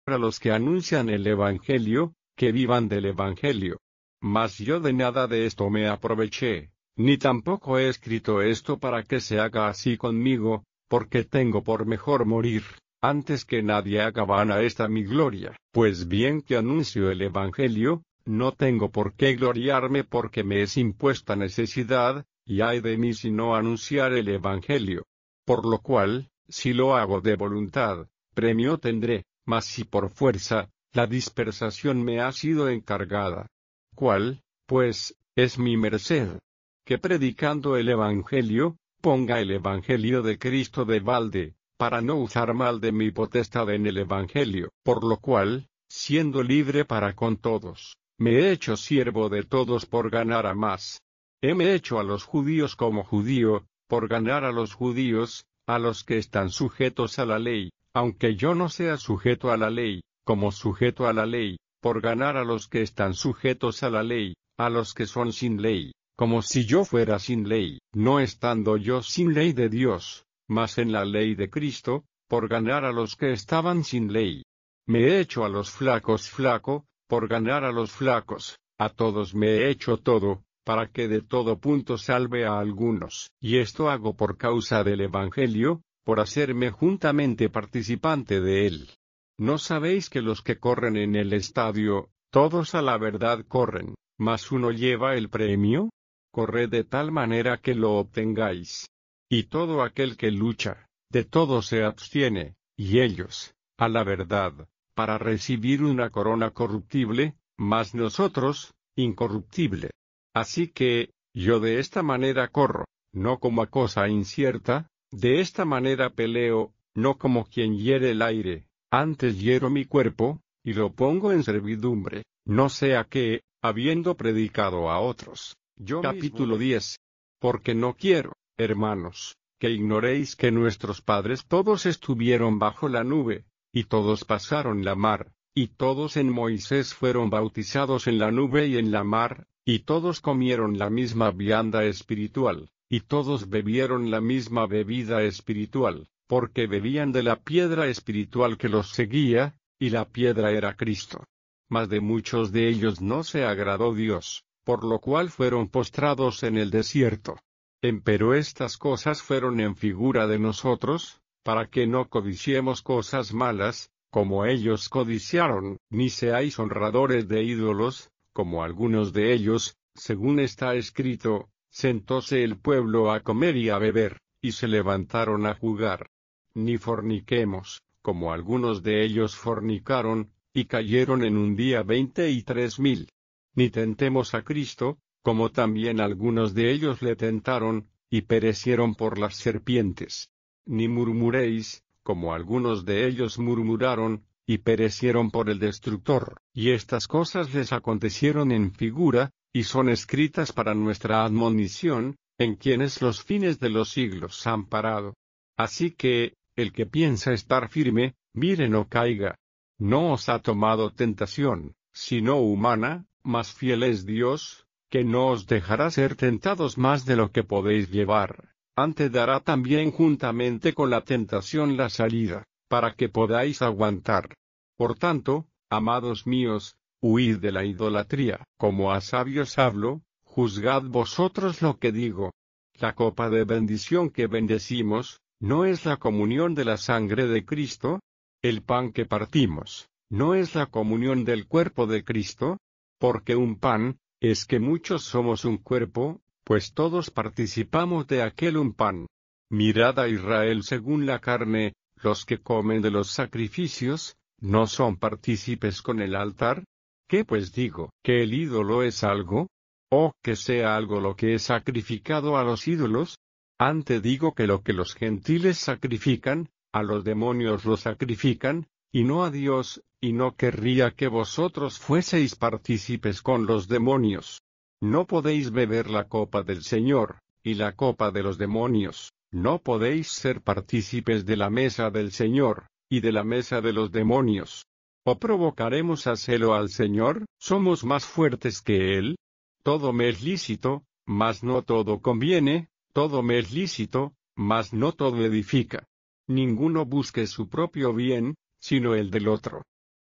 a los que anuncian el Evangelio, que vivan del Evangelio. Mas yo de nada de esto me aproveché, ni tampoco he escrito esto para que se haga así conmigo, porque tengo por mejor morir, antes que nadie haga vana esta mi gloria. Pues bien que anuncio el Evangelio, no tengo por qué gloriarme porque me es impuesta necesidad, y ay de mí si no anunciar el Evangelio. Por lo cual, si lo hago de voluntad, premio tendré, mas si por fuerza, la dispersación me ha sido encargada. ¿Cuál, pues, es mi merced? Que predicando el Evangelio, ponga el Evangelio de Cristo de balde, para no usar mal de mi potestad en el Evangelio. Por lo cual, siendo libre para con todos, me he hecho siervo de todos por ganar a más. Heme hecho a los judíos como judío, por ganar a los judíos, a los que están sujetos a la ley, aunque yo no sea sujeto a la ley, como sujeto a la ley, por ganar a los que están sujetos a la ley, a los que son sin ley, como si yo fuera sin ley, no estando yo sin ley de Dios, mas en la ley de Cristo, por ganar a los que estaban sin ley. Me he hecho a los flacos flaco, por ganar a los flacos, a todos me he hecho todo, para que de todo punto salve a algunos. Y esto hago por causa del Evangelio, por hacerme juntamente participante de él. ¿No sabéis que los que corren en el estadio, todos a la verdad corren, mas uno lleva el premio? Corred de tal manera que lo obtengáis. Y todo aquel que lucha, de todo se abstiene, y ellos, a la verdad, para recibir una corona corruptible, mas nosotros, incorruptible. Así que, yo de esta manera corro, no como a cosa incierta, de esta manera peleo, no como quien hiere el aire, antes hiero mi cuerpo, y lo pongo en servidumbre, no sea que, habiendo predicado a otros, yo Capítulo 10. Porque no quiero, hermanos, que ignoréis que nuestros padres todos estuvieron bajo la nube, y todos pasaron la mar, y todos en Moisés fueron bautizados en la nube y en la mar, y todos comieron la misma vianda espiritual, y todos bebieron la misma bebida espiritual, porque bebían de la piedra espiritual que los seguía, y la piedra era Cristo. Mas de muchos de ellos no se agradó Dios, por lo cual fueron postrados en el desierto. Empero estas cosas fueron en figura de nosotros, para que no codiciemos cosas malas, como ellos codiciaron, ni seáis honradores de ídolos, como algunos de ellos, según está escrito, sentóse el pueblo a comer y a beber, y se levantaron a jugar. Ni forniquemos, como algunos de ellos fornicaron, y cayeron en un día 23,000. Ni tentemos a Cristo, como también algunos de ellos le tentaron, y perecieron por las serpientes. Ni murmuréis, como algunos de ellos murmuraron, y perecieron por el destructor. Y estas cosas les acontecieron en figura, y son escritas para nuestra admonición, en quienes los fines de los siglos han parado. Así que, el que piensa estar firme, mire no caiga. No os ha tomado tentación, sino humana, mas fiel es Dios, que no os dejará ser tentados más de lo que podéis llevar, antes dará también juntamente con la tentación la salida, para que podáis aguantar. Por tanto, amados míos, huid de la idolatría. Como a sabios hablo, juzgad vosotros lo que digo. La copa de bendición que bendecimos, ¿no es la comunión de la sangre de Cristo? El pan que partimos, ¿no es la comunión del cuerpo de Cristo? Porque un pan, es que muchos somos un cuerpo, pues todos participamos de aquel un pan. Mirad a Israel según la carne, los que comen de los sacrificios, ¿no son partícipes con el altar? ¿Qué pues digo? ¿Que el ídolo es algo? ¿O que sea algo lo que es sacrificado a los ídolos? Antes digo que lo que los gentiles sacrifican, a los demonios lo sacrifican, y no a Dios, y no querría que vosotros fueseis partícipes con los demonios. No podéis beber la copa del Señor, y la copa de los demonios, no podéis ser partícipes de la mesa del Señor, y de la mesa de los demonios. ¿O provocaremos a celo al Señor? ¿Somos más fuertes que Él? Todo me es lícito, mas no todo conviene, todo me es lícito, mas no todo edifica. Ninguno busque su propio bien, sino el del otro.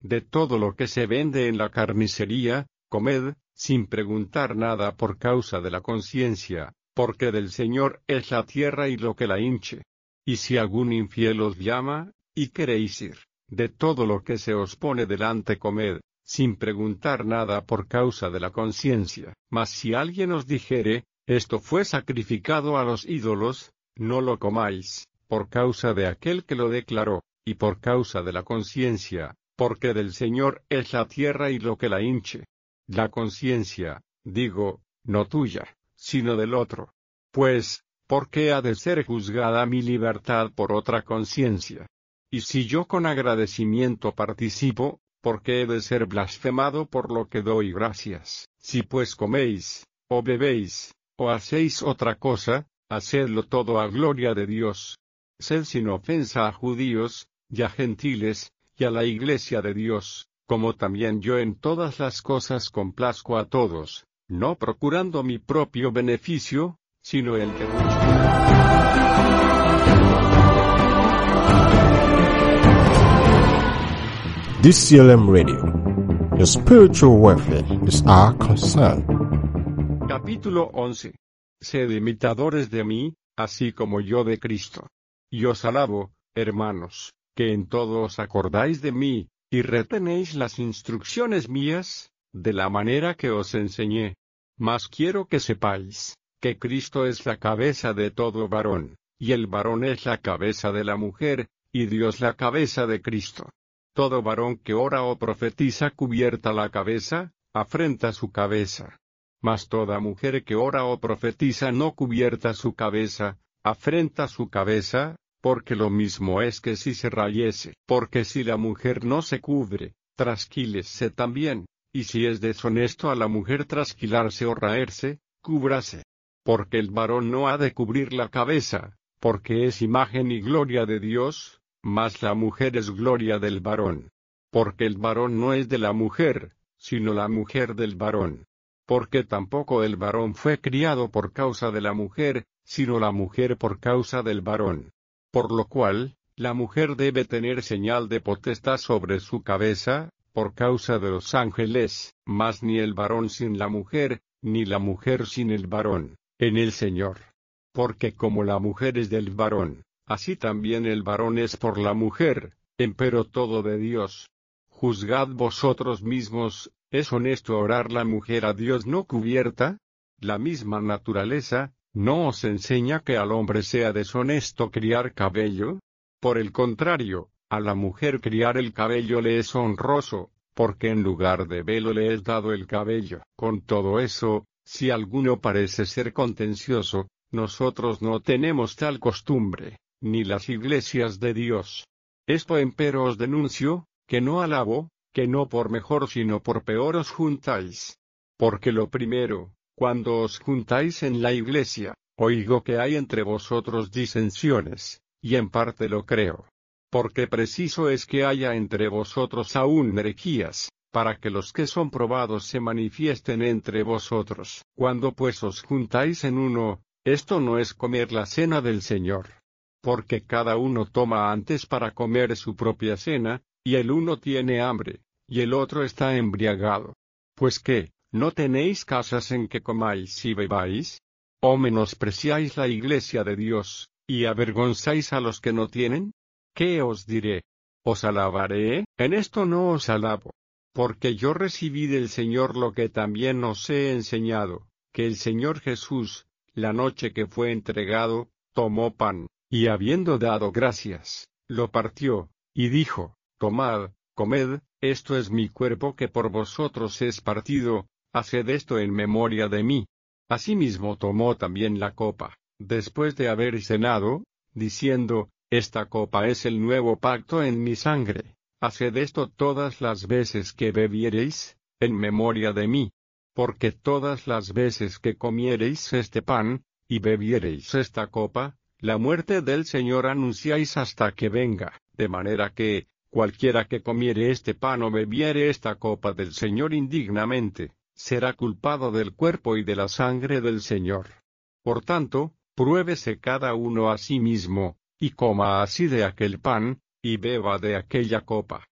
de todo lo que se vende en la carnicería, comed, sin preguntar nada por causa de la conciencia, porque del Señor es la tierra y lo que la hinche. Y si algún infiel os llama, y queréis ir, de todo lo que se os pone delante comed, sin preguntar nada por causa de la conciencia. Mas si alguien os dijere, esto fue sacrificado a los ídolos, no lo comáis, por causa de aquel que lo declaró, y por causa de la conciencia, porque del Señor es la tierra y lo que la hinche. La conciencia, digo, no tuya, sino del otro. Pues, ¿por qué ha de ser juzgada mi libertad por otra conciencia? Y si yo con agradecimiento participo, ¿por qué he de ser blasfemado por lo que doy gracias? Si pues coméis, o bebéis, o hacéis otra cosa, hacedlo todo a gloria de Dios. Sed sin ofensa a judíos, y a gentiles, y a la iglesia de Dios, como también yo en todas las cosas complazco a todos, no procurando mi propio beneficio, sino el de muchos. DCLM Radio. Your spiritual welfare is our concern. Capítulo 11. Sed imitadores de mí, así como yo de Cristo. Y os alabo, hermanos, que en todo os acordáis de mí, y retenéis las instrucciones mías, de la manera que os enseñé. Mas quiero que sepáis, que Cristo es la cabeza de todo varón, y el varón es la cabeza de la mujer, y Dios la cabeza de Cristo. Todo varón que ora o profetiza cubierta la cabeza, afrenta su cabeza. Mas toda mujer que ora o profetiza no cubierta su cabeza, afrenta su cabeza, porque lo mismo es que si se rayese. Porque si la mujer no se cubre, trasquílese también, y si es deshonesto a la mujer trasquilarse o raerse, cúbrase. Porque el varón no ha de cubrir la cabeza, porque es imagen y gloria de Dios, mas la mujer es gloria del varón. Porque el varón no es de la mujer, sino la mujer del varón. Porque tampoco el varón fue criado por causa de la mujer, sino la mujer por causa del varón. Por lo cual, la mujer debe tener señal de potestad sobre su cabeza, por causa de los ángeles, mas ni el varón sin la mujer, ni la mujer sin el varón, en el Señor. Porque como la mujer es del varón, así también el varón es por la mujer, empero todo de Dios. Juzgad vosotros mismos, ¿es honesto orar la mujer a Dios no cubierta? La misma naturaleza, ¿no os enseña que al hombre sea deshonesto criar cabello? Por el contrario, a la mujer criar el cabello le es honroso, porque en lugar de velo le es dado el cabello. Con todo eso, si alguno parece ser contencioso, nosotros no tenemos tal costumbre, ni las iglesias de Dios. Esto empero os denuncio, que no alabo, que no por mejor sino por peor os juntáis. Porque lo primero, cuando os juntáis en la iglesia, oigo que hay entre vosotros disensiones, y en parte lo creo. Porque preciso es que haya entre vosotros aún herejías, para que los que son probados se manifiesten entre vosotros. Cuando pues os juntáis en uno, esto no es comer la cena del Señor. Porque cada uno toma antes para comer su propia cena, y el uno tiene hambre, y el otro está embriagado. Pues ¿qué? ¿No tenéis casas en que comáis y bebáis? ¿O menospreciáis la iglesia de Dios, y avergonzáis a los que no tienen? ¿Qué os diré? ¿Os alabaré? En esto no os alabo. Porque yo recibí del Señor lo que también os he enseñado, que el Señor Jesús, la noche que fue entregado, tomó pan, y habiendo dado gracias, lo partió, y dijo, Tomad, comed, esto es mi cuerpo que por vosotros es partido, haced esto en memoria de mí. Asimismo tomó también la copa, después de haber cenado, diciendo, Esta copa es el nuevo pacto en mi sangre, haced esto todas las veces que bebiereis, en memoria de mí. Porque todas las veces que comiereis este pan, y bebiereis esta copa, la muerte del Señor anunciáis hasta que venga, de manera que, cualquiera que comiere este pan o bebiere esta copa del Señor indignamente, será culpado del cuerpo y de la sangre del Señor. Por tanto, pruébese cada uno a sí mismo, y coma así de aquel pan, y beba de aquella copa.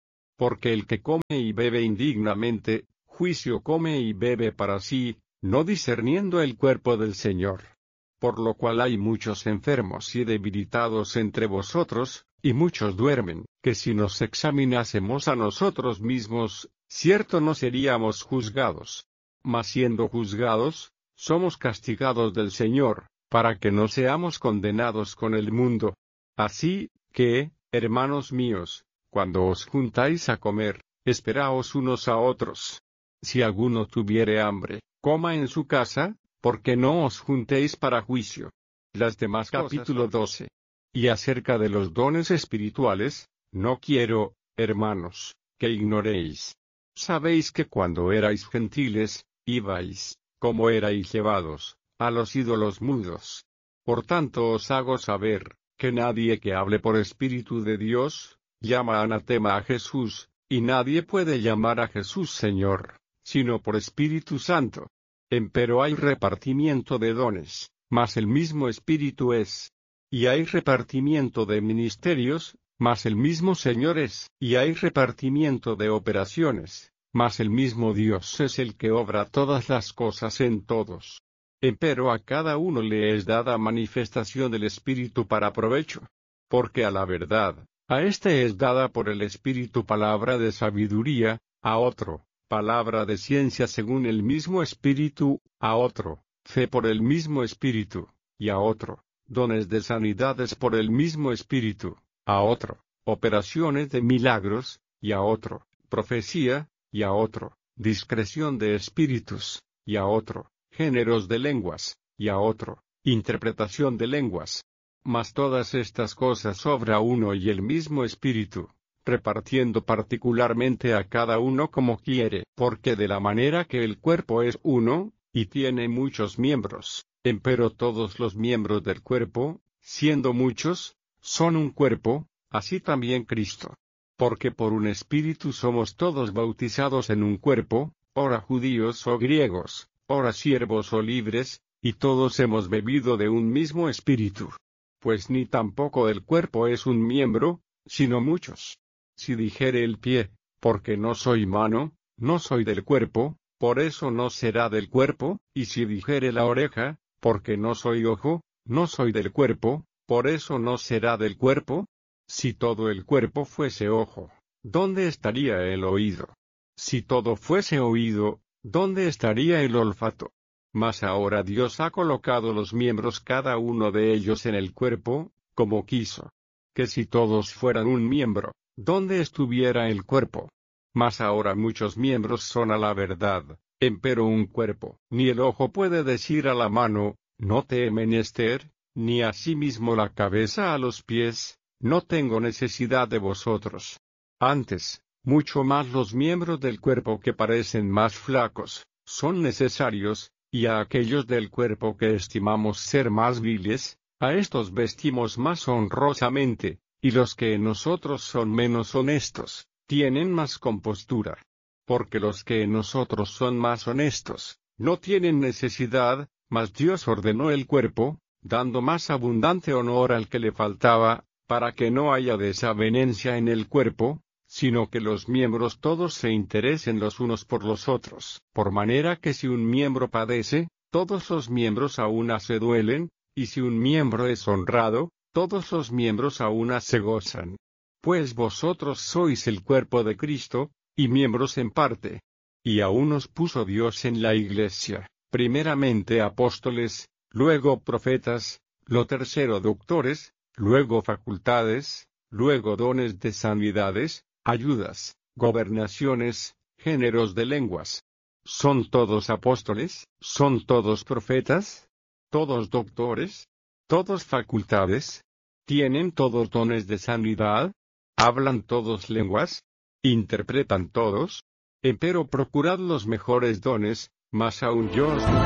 Porque el que come y bebe indignamente, juicio come y bebe para sí, no discerniendo el cuerpo del Señor. Por lo cual hay muchos enfermos y debilitados entre vosotros, y muchos duermen, que si nos examinásemos a nosotros mismos, cierto no seríamos juzgados. Mas siendo juzgados, somos castigados del Señor, para que no seamos condenados con el mundo. Así que, hermanos míos, cuando os juntáis a comer, esperaos unos a otros. Si alguno tuviere hambre, coma en su casa, porque no os juntéis para juicio. Las demás capítulo 12. Y acerca de los dones espirituales, no quiero, hermanos, que ignoréis. Sabéis que cuando erais gentiles, ibais, como erais llevados, a los ídolos mudos. Por tanto os hago saber, que nadie que hable por Espíritu de Dios, llama anatema a Jesús, y nadie puede llamar a Jesús Señor, sino por Espíritu Santo. Empero hay repartimiento de dones, mas el mismo Espíritu es. Y hay repartimiento de ministerios, mas el mismo Señor es. Y hay repartimiento de operaciones, mas el mismo Dios es el que obra todas las cosas en todos. Empero a cada uno le es dada manifestación del Espíritu para provecho. Porque a la verdad, a este es dada por el Espíritu palabra de sabiduría, a otro, palabra de ciencia según el mismo Espíritu, a otro, fe por el mismo Espíritu, y a otro, dones de sanidades por el mismo Espíritu, a otro, operaciones de milagros, y a otro, profecía, y a otro, discreción de espíritus, y a otro, géneros de lenguas, y a otro, interpretación de lenguas. Mas todas estas cosas obra uno y el mismo Espíritu, repartiendo particularmente a cada uno como quiere, porque de la manera que el cuerpo es uno, y tiene muchos miembros, empero todos los miembros del cuerpo, siendo muchos, son un cuerpo, así también Cristo. Porque por un Espíritu somos todos bautizados en un cuerpo, ora judíos o griegos, ora siervos o libres, y todos hemos bebido de un mismo Espíritu. Pues ni tampoco el cuerpo es un miembro, sino muchos. Si dijere el pie, porque no soy mano, no soy del cuerpo, por eso no será del cuerpo, y si dijere la oreja, porque no soy ojo, no soy del cuerpo, por eso no será del cuerpo. Si todo el cuerpo fuese ojo, ¿dónde estaría el oído? Si todo fuese oído, ¿dónde estaría el olfato? Mas ahora Dios ha colocado los miembros cada uno de ellos en el cuerpo, como quiso. Que si todos fueran un miembro, ¿dónde estuviera el cuerpo? Mas ahora muchos miembros son a la verdad, empero un cuerpo. Ni el ojo puede decir a la mano, no te he menester, ni asimismo la cabeza a los pies, no tengo necesidad de vosotros. Antes, mucho más los miembros del cuerpo que parecen más flacos, son necesarios, y a aquellos del cuerpo que estimamos ser más viles, a estos vestimos más honrosamente, y los que en nosotros son menos honestos, tienen más compostura. Porque los que en nosotros son más honestos, no tienen necesidad, mas Dios ordenó el cuerpo, dando más abundante honor al que le faltaba, para que no haya desavenencia en el cuerpo, sino que los miembros todos se interesen los unos por los otros, por manera que si un miembro padece, todos los miembros a una se duelen, y si un miembro es honrado, todos los miembros a una se gozan. Pues vosotros sois el cuerpo de Cristo, y miembros en parte. Y a unos puso Dios en la iglesia, primeramente apóstoles, luego profetas, lo tercero doctores, luego facultades, luego dones de sanidades, ayudas, gobernaciones, géneros de lenguas. ¿Son todos apóstoles? ¿Son todos profetas? ¿Todos doctores? ¿Todos facultades? ¿Tienen todos dones de sanidad? ¿Hablan todos lenguas? ¿Interpretan todos? Empero procurad los mejores dones, mas aún yo os digo.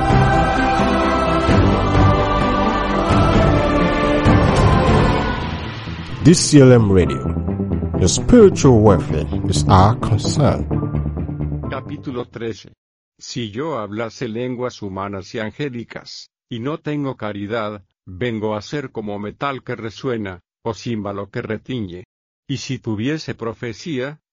DCLM Radio. Your spiritual welfare is our concern. Capítulo 13. Si yo hablase lenguas humanas y angélicas, y no tengo caridad, vengo a ser como metal que resuena, o címbalo que retiñe. Y si tuviese profecía,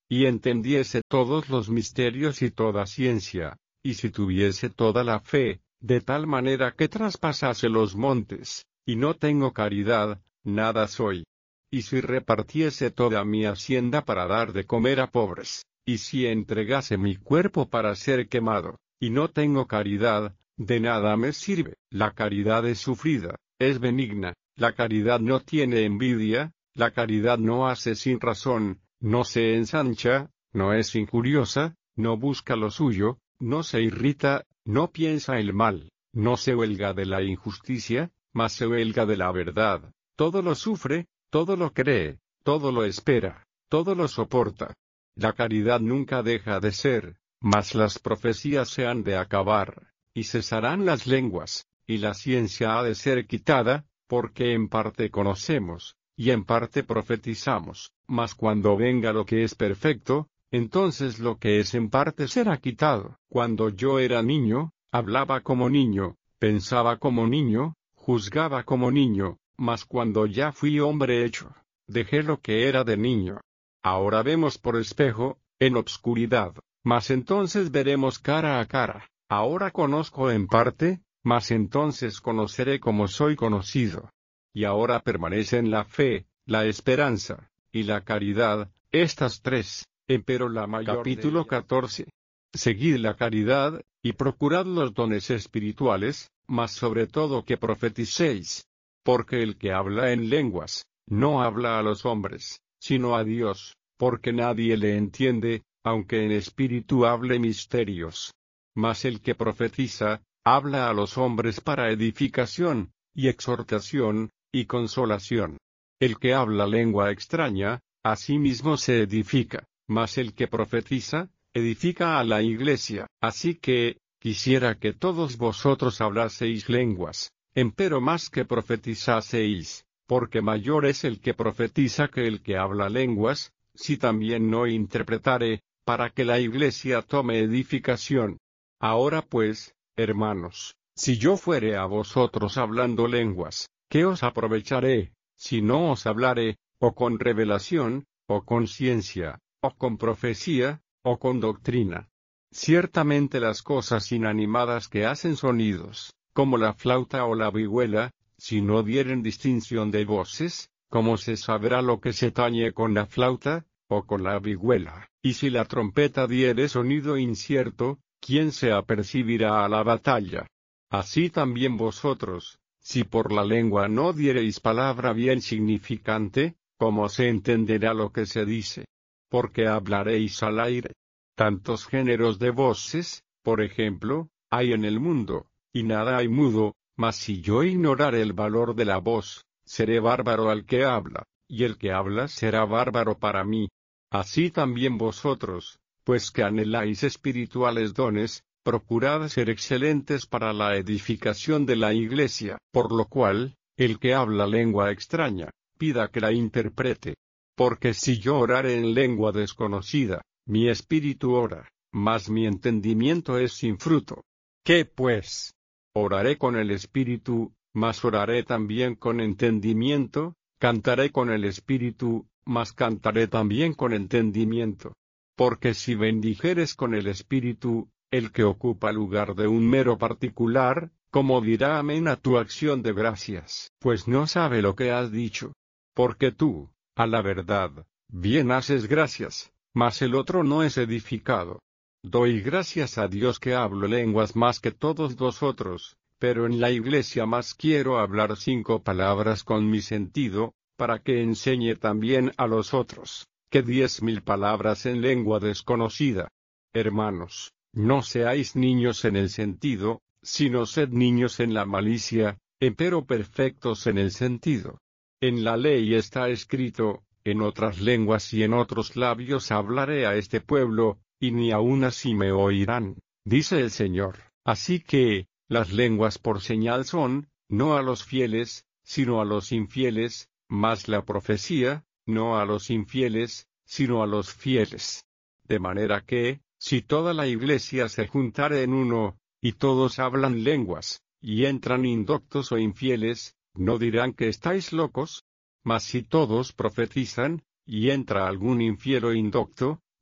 y entendiese todos los misterios y toda ciencia, y si tuviese toda la fe, de tal manera que traspasase los montes, y no tengo caridad, nada soy. Y si repartiese toda mi hacienda para dar de comer a pobres, y si entregase mi cuerpo para ser quemado, y no tengo caridad, de nada me sirve. La caridad es sufrida, es benigna, la caridad no tiene envidia, la caridad no hace sin razón, no se ensancha, no es injuriosa, no busca lo suyo, no se irrita, no piensa el mal, no se huelga de la injusticia, mas se huelga de la verdad, todo lo sufre, todo lo cree, todo lo espera, todo lo soporta. La caridad nunca deja de ser, mas las profecías se han de acabar, y cesarán las lenguas, y la ciencia ha de ser quitada, porque en parte conocemos, y en parte profetizamos, mas cuando venga lo que es perfecto, entonces lo que es en parte será quitado. Cuando yo era niño, hablaba como niño, pensaba como niño, juzgaba como niño, mas cuando ya fui hombre hecho, dejé lo que era de niño. Ahora vemos por espejo, en obscuridad, mas entonces veremos cara a cara. Ahora conozco en parte, mas entonces conoceré como soy conocido. Y ahora permanecen la fe, la esperanza, y la caridad, estas tres, empero la mayor. Capítulo 14. Seguid la caridad, y procurad los dones espirituales, mas sobre todo que profeticéis. Porque el que habla en lenguas, no habla a los hombres, sino a Dios, porque nadie le entiende, aunque en espíritu hable misterios. Mas el que profetiza, habla a los hombres para edificación, y exhortación, y consolación. El que habla lengua extraña, a sí mismo se edifica, mas el que profetiza, edifica a la iglesia. Así que, quisiera que todos vosotros hablaseis lenguas, empero más que profetizaseis, porque mayor es el que profetiza que el que habla lenguas, si también no interpretare, para que la iglesia tome edificación. Ahora pues, hermanos, si yo fuere a vosotros hablando lenguas, ¿qué os aprovecharé, si no os hablare, o con revelación, o con ciencia, o con profecía, o con doctrina? Ciertamente las cosas inanimadas que hacen sonidos, como la flauta o la vihuela, si no dieren distinción de voces, ¿cómo se sabrá lo que se tañe con la flauta, o con la vihuela? Y si la trompeta diere sonido incierto, ¿quién se apercibirá a la batalla? Así también vosotros, si por la lengua no diereis palabra bien significante, ¿cómo se entenderá lo que se dice? Porque hablaréis al aire. Tantos géneros de voces, por ejemplo, hay en el mundo, y nada hay mudo, mas si yo ignorare el valor de la voz, seré bárbaro al que habla, y el que habla será bárbaro para mí. Así también vosotros, pues que anheláis espirituales dones, procurad ser excelentes para la edificación de la iglesia. Por lo cual, el que habla lengua extraña, pida que la interprete. Porque si yo orare en lengua desconocida, mi espíritu ora, mas mi entendimiento es sin fruto. ¿Qué pues? Oraré con el espíritu, mas oraré también con entendimiento, cantaré con el espíritu, mas cantaré también con entendimiento. Porque si bendijeres con el espíritu, el que ocupa lugar de un mero particular, ¿cómo dirá amén a tu acción de gracias? Pues no sabe lo que has dicho. Porque tú, a la verdad, bien haces gracias, mas el otro no es edificado. Doy gracias a Dios que hablo lenguas más que todos vosotros, pero en la iglesia más quiero hablar 5 palabras con mi sentido, para que enseñe también a los otros, que 10.000 palabras en lengua desconocida. Hermanos, no seáis niños en el sentido, sino sed niños en la malicia, empero perfectos en el sentido. En la ley está escrito, en otras lenguas y en otros labios hablaré a este pueblo, y ni aun así me oirán, dice el Señor. Así que, las lenguas por señal son, no a los fieles, sino a los infieles, mas la profecía, no a los infieles, sino a los fieles. De manera que, si toda la iglesia se juntare en uno, y todos hablan lenguas, y entran indoctos o infieles, ¿no dirán que estáis locos? Mas si todos profetizan, y entra algún infiel o indocto,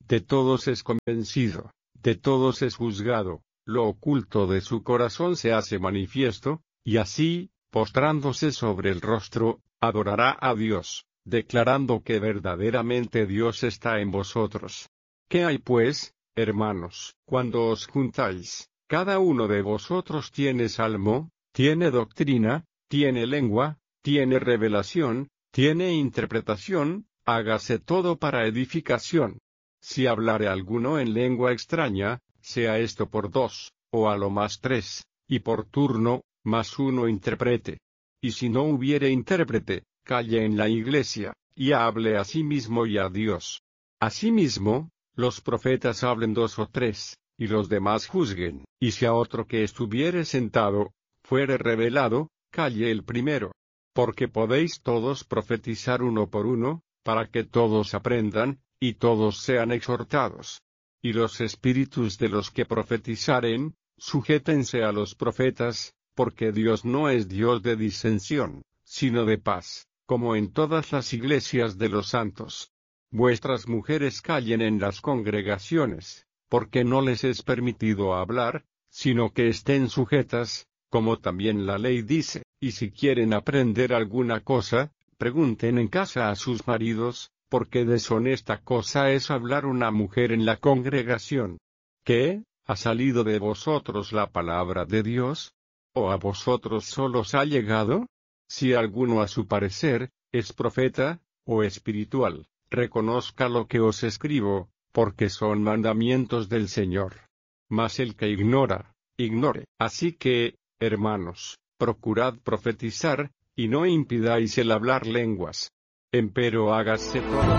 de todos es convencido, de todos es juzgado, lo oculto de su corazón se hace manifiesto, y así, postrándose sobre el rostro, adorará a Dios, declarando que verdaderamente Dios está en vosotros. ¿Qué hay pues, hermanos, cuando os juntáis? Cada uno de vosotros tiene salmo, tiene doctrina, tiene lengua, tiene revelación, tiene interpretación, hágase todo para edificación. Si hablare alguno en lengua extraña, sea esto por 2, o a lo más 3, y por turno, más uno interprete. Y si no hubiere intérprete, calle en la iglesia, y hable a sí mismo y a Dios. Asimismo, los profetas hablen 2 o 3, y los demás juzguen. Y si a otro que estuviere sentado, fuere revelado, calle el primero. Porque podéis todos profetizar uno por uno, para que todos aprendan, y todos sean exhortados. Y los espíritus de los que profetizaren, sujétense a los profetas, porque Dios no es Dios de disensión, sino de paz, como en todas las iglesias de los santos. Vuestras mujeres callen en las congregaciones, porque no les es permitido hablar, sino que estén sujetas, como también la ley dice, y si quieren aprender alguna cosa, pregunten en casa a sus maridos, porque deshonesta cosa es hablar una mujer en la congregación. ¿Qué? ¿Ha salido de vosotros la palabra de Dios? ¿O a vosotros solos ha llegado? Si alguno a su parecer, es profeta, o espiritual, reconozca lo que os escribo, porque son mandamientos del Señor. Mas el que ignora, ignore. Así que, hermanos, procurad profetizar, y no impidáis el hablar lenguas. Empero hágase todo.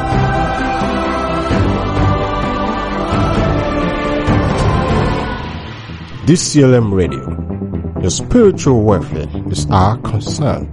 DCLM Radio. Your spiritual welfare is our concern.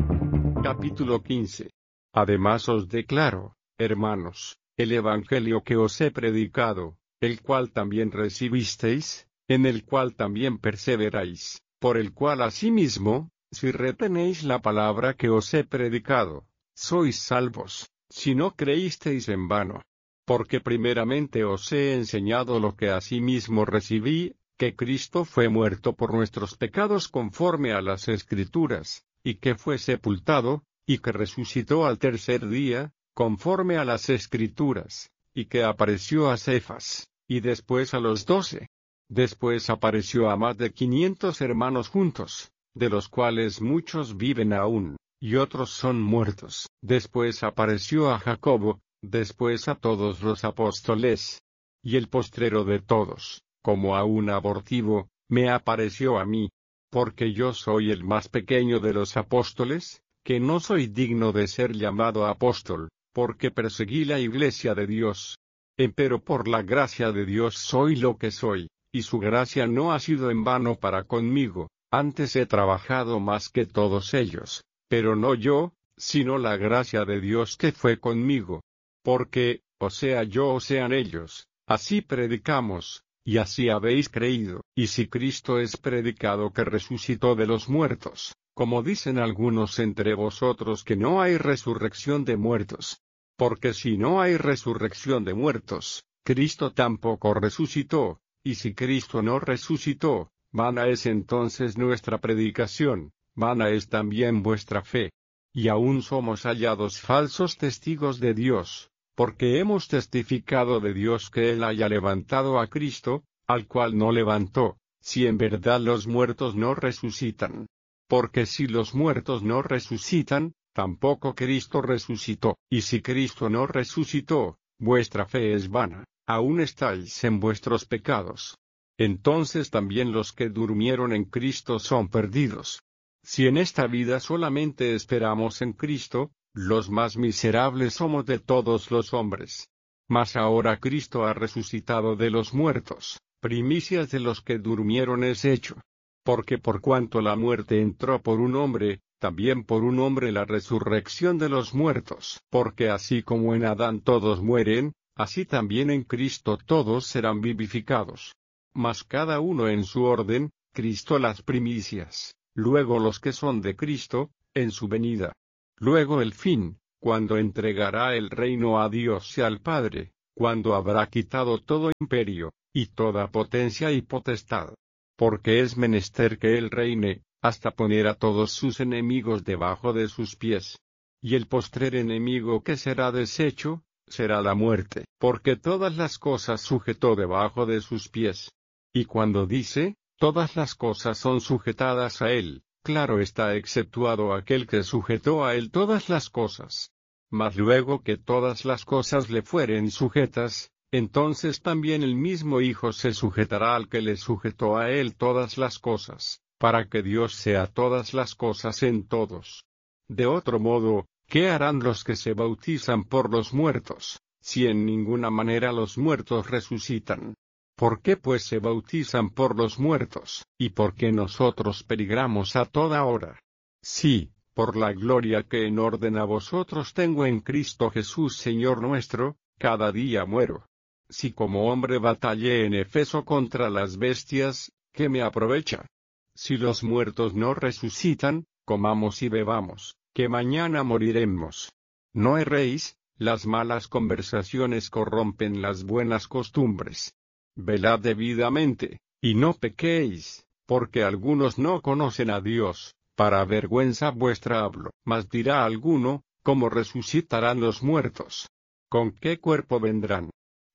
Capítulo 15. Además os declaro, hermanos, el evangelio que os he predicado, el cual también recibisteis, en el cual también perseveráis, por el cual asimismo, si retenéis la palabra que os he predicado, sois salvos, si no creísteis en vano. Porque primeramente os he enseñado lo que asimismo recibí, que Cristo fue muerto por nuestros pecados conforme a las Escrituras, y que fue sepultado, y que resucitó al tercer día, conforme a las Escrituras, y que apareció a Cefas, y después a los 12. Después apareció a más de 500 hermanos juntos, de los cuales muchos viven aún, y otros son muertos. Después apareció a Jacobo, después a todos los apóstoles. Y el postrero de todos, como a un abortivo, me apareció a mí. Porque yo soy el más pequeño de los apóstoles, que no soy digno de ser llamado apóstol, porque perseguí la iglesia de Dios. Empero por la gracia de Dios soy lo que soy, y su gracia no ha sido en vano para conmigo, antes he trabajado más que todos ellos, pero no yo, sino la gracia de Dios que fue conmigo. Porque, o sea yo o sean ellos, así predicamos, y así habéis creído. Y si Cristo es predicado que resucitó de los muertos, como dicen algunos entre vosotros que no hay resurrección de muertos. Porque si no hay resurrección de muertos, Cristo tampoco resucitó, y si Cristo no resucitó, vana es entonces nuestra predicación, vana es también vuestra fe. Y aún somos hallados falsos testigos de Dios, porque hemos testificado de Dios que Él haya levantado a Cristo, al cual no levantó, si en verdad los muertos no resucitan. Porque si los muertos no resucitan, tampoco Cristo resucitó. Y si Cristo no resucitó, vuestra fe es vana, aún estáis en vuestros pecados. Entonces también los que durmieron en Cristo son perdidos. Si en esta vida solamente esperamos en Cristo, los más miserables somos de todos los hombres. Mas ahora Cristo ha resucitado de los muertos, primicias de los que durmieron es hecho. Porque por cuanto la muerte entró por un hombre, también por un hombre la resurrección de los muertos. Porque así como en Adán todos mueren, así también en Cristo todos serán vivificados. Mas cada uno en su orden, Cristo las primicias, luego los que son de Cristo, en su venida. Luego el fin, cuando entregará el reino a Dios y al Padre, cuando habrá quitado todo imperio, y toda potencia y potestad. Porque es menester que él reine, hasta poner a todos sus enemigos debajo de sus pies. Y el postrer enemigo que será deshecho, será la muerte, porque todas las cosas sujetó debajo de sus pies. Y cuando dice, todas las cosas son sujetadas a él, claro está exceptuado aquel que sujetó a él todas las cosas. Mas luego que todas las cosas le fueren sujetas, entonces también el mismo Hijo se sujetará al que le sujetó a él todas las cosas, para que Dios sea todas las cosas en todos. De otro modo, ¿qué harán los que se bautizan por los muertos, si en ninguna manera los muertos resucitan? ¿Por qué pues se bautizan por los muertos, y por qué nosotros peligramos a toda hora? Sí, por la gloria que en orden a vosotros tengo en Cristo Jesús Señor nuestro, cada día muero. Si como hombre batallé en Efeso contra las bestias, ¿qué me aprovecha? Si los muertos no resucitan, comamos y bebamos, que mañana moriremos. No erréis, las malas conversaciones corrompen las buenas costumbres. Velad debidamente, y no pequéis, porque algunos no conocen a Dios. Para vergüenza vuestra hablo. Mas dirá alguno, ¿cómo resucitarán los muertos? ¿Con qué cuerpo vendrán?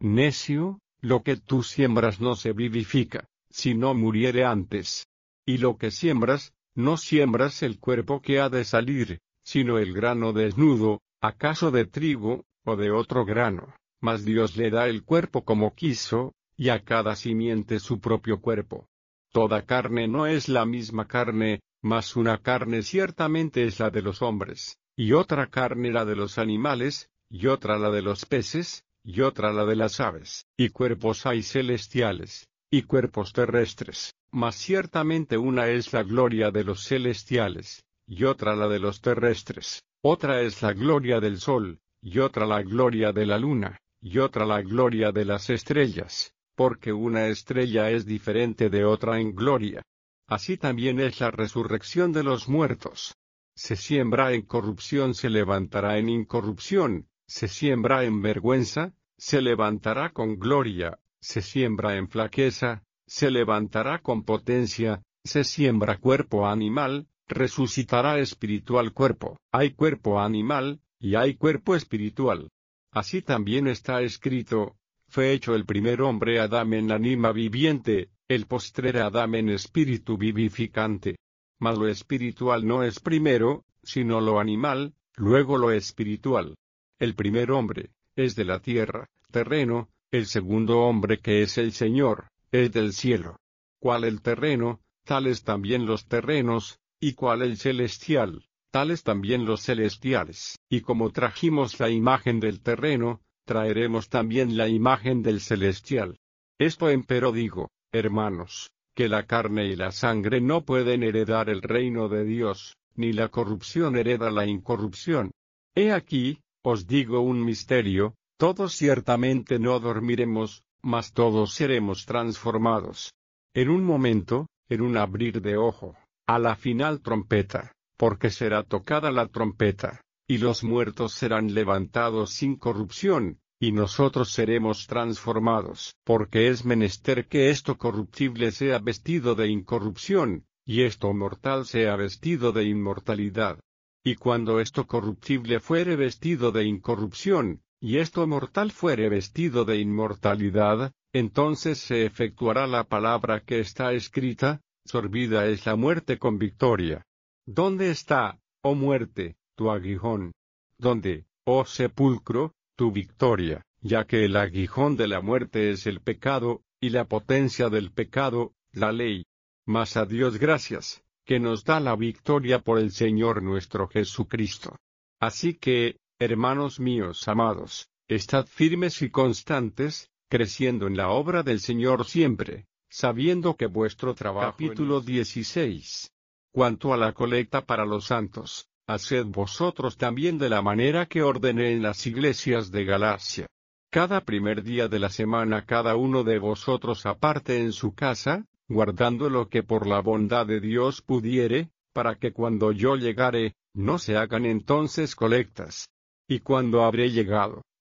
Necio, lo que tú siembras no se vivifica, si no muriere antes. Y lo que siembras, no siembras el cuerpo que ha de salir, sino el grano desnudo, acaso de trigo, o de otro grano. Mas Dios le da el cuerpo como quiso, y a cada simiente su propio cuerpo. Toda carne no es la misma carne, mas una carne ciertamente es la de los hombres, y otra carne la de los animales, y otra la de los peces, y otra la de las aves, y cuerpos hay celestiales, y cuerpos terrestres, mas ciertamente una es la gloria de los celestiales, y otra la de los terrestres, otra es la gloria del sol, y otra la gloria de la luna, y otra la gloria de las estrellas, porque una estrella es diferente de otra en gloria. Así también es la resurrección de los muertos. Se siembra en corrupción, se levantará en incorrupción, se siembra en vergüenza, se levantará con gloria, se siembra en flaqueza, se levantará con potencia, se siembra cuerpo animal, resucitará espiritual cuerpo. Hay cuerpo animal, y hay cuerpo espiritual. Así también está escrito, fue hecho el primer hombre Adán en ánima viviente, el postrer Adán en espíritu vivificante. Mas lo espiritual no es primero, sino lo animal, luego lo espiritual. El primer hombre, es de la tierra, terreno, el segundo hombre que es el Señor, es del cielo. Cual el terreno, tales también los terrenos, y cual el celestial, tales también los celestiales. Y como trajimos la imagen del terreno, traeremos también la imagen del celestial. Esto empero digo, hermanos, que la carne y la sangre no pueden heredar el reino de Dios, ni la corrupción hereda la incorrupción. He aquí, os digo un misterio, todos ciertamente no dormiremos, mas todos seremos transformados. En un momento, en un abrir de ojo, a la final trompeta, porque será tocada la trompeta, y los muertos serán levantados sin corrupción, y nosotros seremos transformados, porque es menester que esto corruptible sea vestido de incorrupción, y esto mortal sea vestido de inmortalidad. Y cuando esto corruptible fuere vestido de incorrupción, y esto mortal fuere vestido de inmortalidad, entonces se efectuará la palabra que está escrita, sorbida es la muerte con victoria. ¿Dónde está, oh muerte, tu aguijón? ¿Dónde, oh sepulcro, tu victoria? Ya que el aguijón de la muerte es el pecado, y la potencia del pecado, la ley. Mas a Dios gracias, que nos da la victoria por el Señor nuestro Jesucristo. Así que, hermanos míos amados, estad firmes y constantes, creciendo en la obra del Señor siempre, sabiendo que vuestro trabajo. Capítulo 16. Cuanto a la colecta para los santos, haced vosotros también de la manera que ordené en las iglesias de Galacia. Cada primer día de la semana cada uno de vosotros aparte en su casa, guardando lo que por la bondad de Dios pudiere, para que cuando yo llegare, no se hagan entonces colectas. Y cuando habré llegado,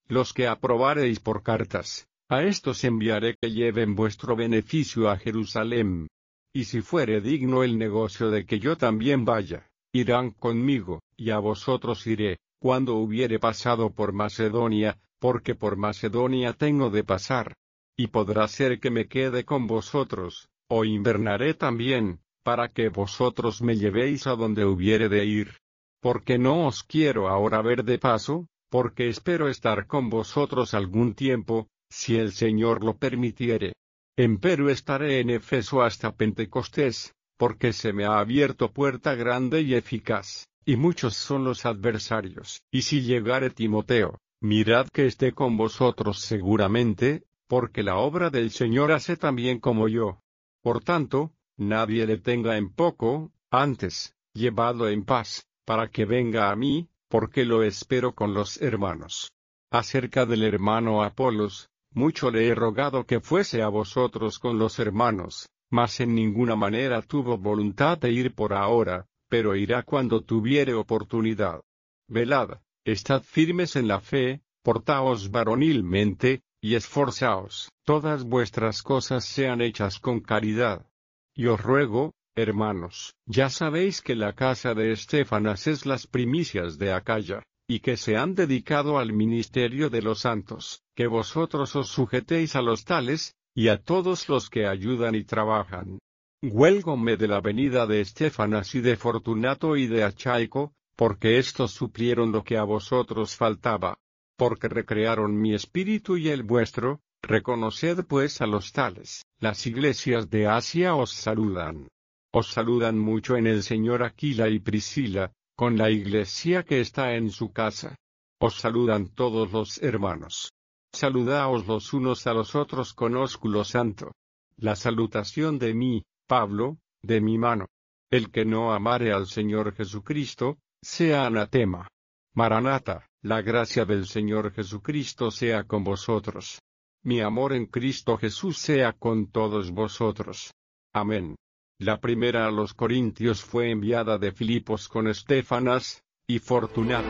los que aprobareis por cartas, a estos enviaré que lleven vuestro beneficio a Jerusalén. Y si fuere digno el negocio de que yo también vaya, irán conmigo, y a vosotros iré, cuando hubiere pasado por Macedonia, porque por Macedonia tengo de pasar. Y podrá ser que me quede con vosotros, o invernaré también, para que vosotros me llevéis a donde hubiere de ir. Porque no os quiero ahora ver de paso, porque espero estar con vosotros algún tiempo, si el Señor lo permitiere. Empero estaré en Éfeso hasta Pentecostés, porque se me ha abierto puerta grande y eficaz, y muchos son los adversarios. Y si llegare Timoteo, mirad que esté con vosotros seguramente, porque la obra del Señor hace también como yo. Por tanto, nadie le tenga en poco, antes, llevadlo en paz, para que venga a mí, porque lo espero con los hermanos. Acerca del hermano Apolos, mucho le he rogado que fuese a vosotros con los hermanos, mas en ninguna manera tuvo voluntad de ir por ahora, pero irá cuando tuviere oportunidad. Velad, estad firmes en la fe, portaos varonilmente, y esforzaos, todas vuestras cosas sean hechas con caridad. Y os ruego, hermanos, ya sabéis que la casa de Estéfanas es las primicias de Acaya, y que se han dedicado al ministerio de los santos, que vosotros os sujetéis a los tales, y a todos los que ayudan y trabajan. Huélgome de la venida de Estéfanas y de Fortunato y de Achaico, porque éstos suplieron lo que a vosotros faltaba. Porque recrearon mi espíritu y el vuestro, reconoced pues a los tales. Las iglesias de Asia os saludan. Os saludan mucho en el Señor Aquila y Priscila, con la iglesia que está en su casa. Os saludan todos los hermanos. Saludaos los unos a los otros con ósculo santo. La salutación de mí, Pablo, de mi mano. El que no amare al Señor Jesucristo, sea anatema. Maranata, la gracia del Señor Jesucristo sea con vosotros. Mi amor en Cristo Jesús sea con todos vosotros. Amén. La primera a los Corintios fue enviada de Filipos con Estéfanas y Fortunato.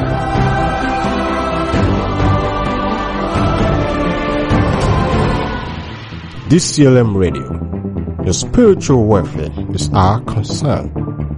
DCLM Radio. Your spiritual welfare is our concern.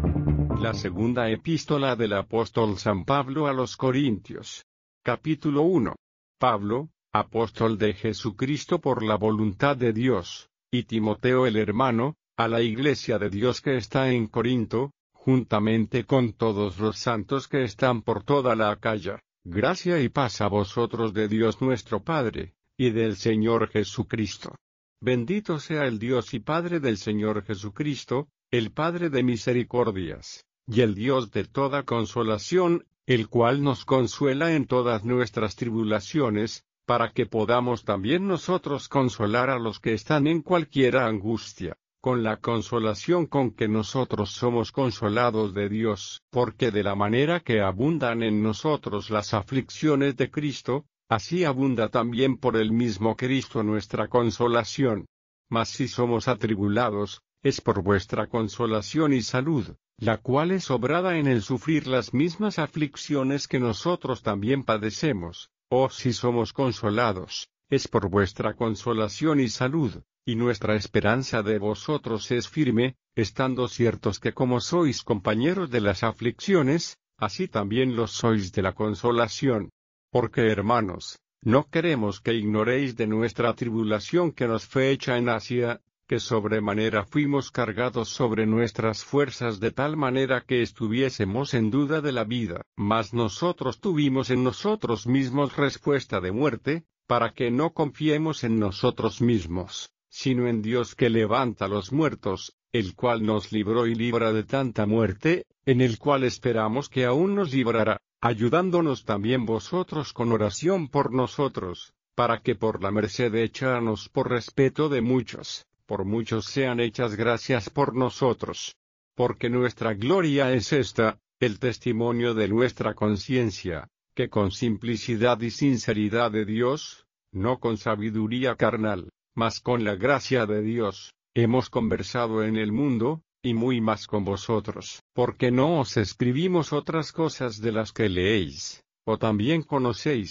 La segunda epístola del apóstol San Pablo a los Corintios. Capítulo 1. Pablo, apóstol de Jesucristo por la voluntad de Dios, y Timoteo el hermano, a la iglesia de Dios que está en Corinto, juntamente con todos los santos que están por toda la Acaya, gracia y paz a vosotros de Dios nuestro Padre, y del Señor Jesucristo. Bendito sea el Dios y Padre del Señor Jesucristo, el Padre de misericordias, y el Dios de toda consolación, el cual nos consuela en todas nuestras tribulaciones, para que podamos también nosotros consolar a los que están en cualquiera angustia, con la consolación con que nosotros somos consolados de Dios, porque de la manera que abundan en nosotros las aflicciones de Cristo, así abunda también por el mismo Cristo nuestra consolación. Mas si somos atribulados, es por vuestra consolación y salud, la cual es obrada en el sufrir las mismas aflicciones que nosotros también padecemos. O si somos consolados, es por vuestra consolación y salud, y nuestra esperanza de vosotros es firme, estando ciertos que como sois compañeros de las aflicciones, así también los sois de la consolación. Porque hermanos, no queremos que ignoréis de nuestra tribulación que nos fue hecha en Asia, que sobremanera fuimos cargados sobre nuestras fuerzas de tal manera que estuviésemos en duda de la vida. Mas nosotros tuvimos en nosotros mismos respuesta de muerte, para que no confiemos en nosotros mismos, sino en Dios que levanta los muertos, el cual nos libró y libra de tanta muerte, en el cual esperamos que aún nos librará, ayudándonos también vosotros con oración por nosotros, para que por la merced hechanos por respeto de muchos, por muchos sean hechas gracias por nosotros. Porque nuestra gloria es esta, el testimonio de nuestra conciencia, que con simplicidad y sinceridad de Dios, no con sabiduría carnal, mas con la gracia de Dios, hemos conversado en el mundo, y muy más con vosotros. Porque no os escribimos otras cosas de las que leéis, o también conocéis,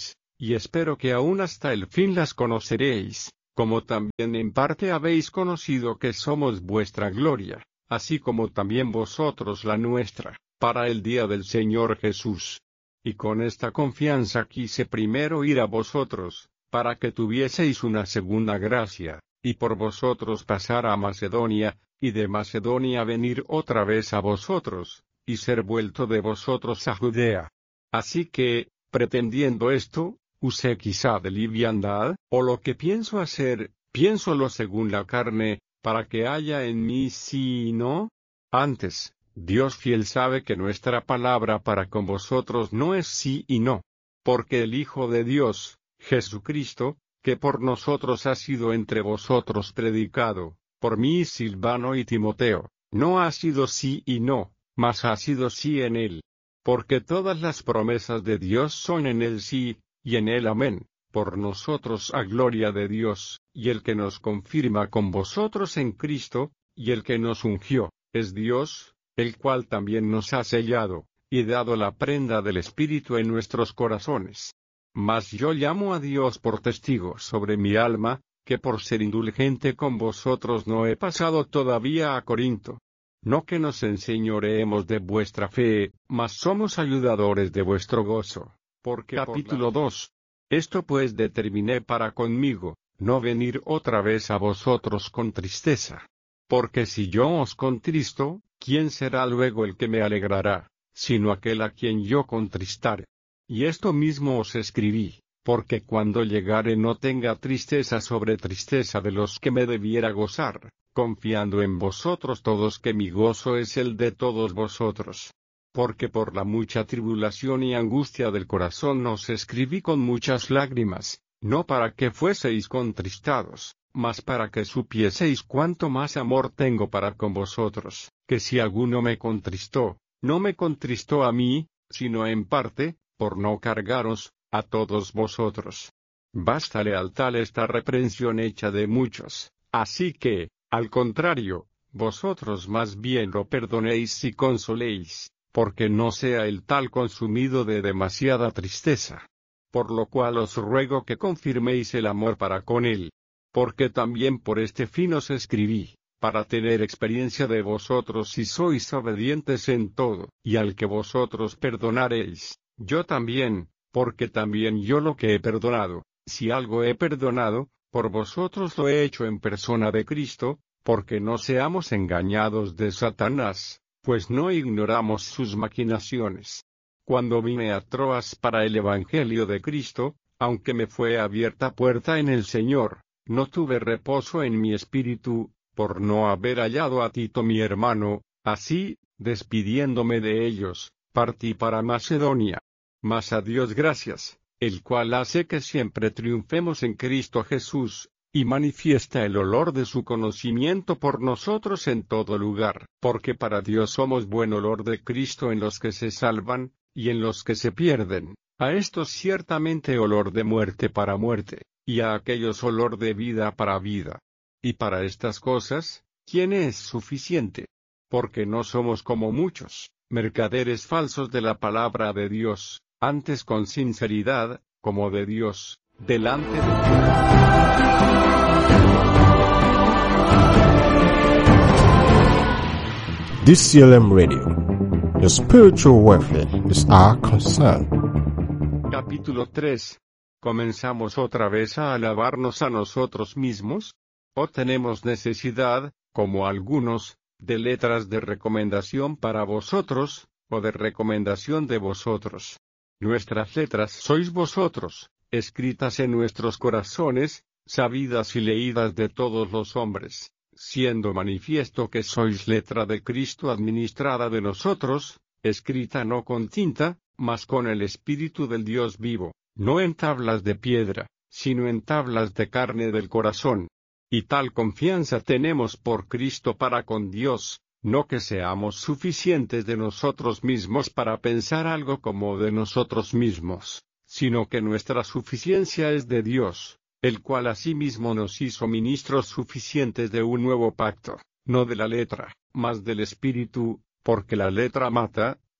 y espero que aún hasta el fin las conoceréis, como también en parte habéis conocido que somos vuestra gloria, así como también vosotros la nuestra, para el día del Señor Jesús. Y con esta confianza quise primero ir a vosotros, para que tuvieseis una segunda gracia, y por vosotros pasar a Macedonia, y de Macedonia venir otra vez a vosotros, y ser vuelto de vosotros a Judea. Así que, pretendiendo esto, usé quizá de liviandad, o lo que pienso hacer, piénsolo según la carne, para que haya en mí sí y no. Antes, Dios fiel sabe que nuestra palabra para con vosotros no es sí y no. Porque el Hijo de Dios, Jesucristo, que por nosotros ha sido entre vosotros predicado, por mí Silvano y Timoteo, no ha sido sí y no, mas ha sido sí en él. Porque todas las promesas de Dios son en él sí, y en él amén, por nosotros a gloria de Dios, y el que nos confirma con vosotros en Cristo, y el que nos ungió, es Dios, el cual también nos ha sellado, y dado la prenda del Espíritu en nuestros corazones. Mas yo llamo a Dios por testigo sobre mi alma, que por ser indulgente con vosotros no he pasado todavía a Corinto. No que nos enseñoreemos de vuestra fe, mas somos ayudadores de vuestro gozo. Porque capítulo 2. Esto pues determiné para conmigo, no venir otra vez a vosotros con tristeza. Porque si yo os contristo, ¿quién será luego el que me alegrará, sino aquel a quien yo contristare? Y esto mismo os escribí, porque cuando llegare no tenga tristeza sobre tristeza de los que me debiera gozar, confiando en vosotros todos que mi gozo es el de todos vosotros. Porque por la mucha tribulación y angustia del corazón os escribí con muchas lágrimas, no para que fueseis contristados, mas para que supieseis cuánto más amor tengo para con vosotros, que si alguno me contristó, no me contristó a mí, sino en parte, por no cargaros, a todos vosotros. Bástale al tal esta reprensión hecha de muchos, así que, al contrario, vosotros más bien lo perdonéis y consoléis, porque no sea el tal consumido de demasiada tristeza. Por lo cual os ruego que confirméis el amor para con él. Porque también por este fin os escribí, para tener experiencia de vosotros si sois obedientes en todo, y al que vosotros perdonaréis, yo también, porque también yo lo que he perdonado, si algo he perdonado, por vosotros lo he hecho en persona de Cristo, porque no seamos engañados de Satanás, pues no ignoramos sus maquinaciones. Cuando vine a Troas para el Evangelio de Cristo, aunque me fue abierta puerta en el Señor, no tuve reposo en mi espíritu, por no haber hallado a Tito mi hermano, así, despidiéndome de ellos, partí para Macedonia. Mas a Dios gracias, el cual hace que siempre triunfemos en Cristo Jesús, y manifiesta el olor de su conocimiento por nosotros en todo lugar, porque para Dios somos buen olor de Cristo en los que se salvan, y en los que se pierden, a estos ciertamente olor de muerte para muerte, y a aquellos olor de vida para vida. Y para estas cosas, ¿quién es suficiente? Porque no somos como muchos, mercaderes falsos de la palabra de Dios, antes con sinceridad, como de Dios, delante de DCLM Radio. Your spiritual welfare is our concern. Capítulo 3. ¿Comenzamos otra vez a alabarnos a nosotros mismos? ¿O tenemos necesidad, como algunos, de letras de recomendación para vosotros, o de recomendación de vosotros? Nuestras letras sois vosotros, escritas en nuestros corazones, sabidas y leídas de todos los hombres, siendo manifiesto que sois letra de Cristo administrada de nosotros, escrita no con tinta, mas con el Espíritu del Dios vivo, no en tablas de piedra, sino en tablas de carne del corazón. Y tal confianza tenemos por Cristo para con Dios, no que seamos suficientes de nosotros mismos para pensar algo como de nosotros mismos, sino que nuestra suficiencia es de Dios, el cual asimismo nos hizo ministros suficientes de un nuevo pacto, no de la letra, mas del Espíritu, porque la letra mata,